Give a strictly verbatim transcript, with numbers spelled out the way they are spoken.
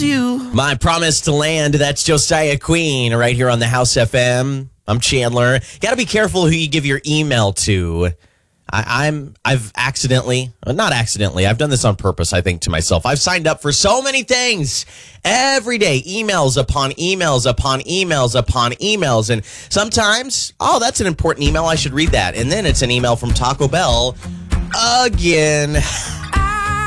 you. My Promise to Land, that's Josiah Queen right here on the House F M. I'm Chandler. Got to be careful who you give your email to. I, I'm, I've accidentally, not accidentally, I've done this on purpose, I think, to myself. I've signed up for so many things every day, emails upon emails upon emails upon emails. And sometimes, oh, that's an important email, I should read that. And then it's an email from Taco Bell again.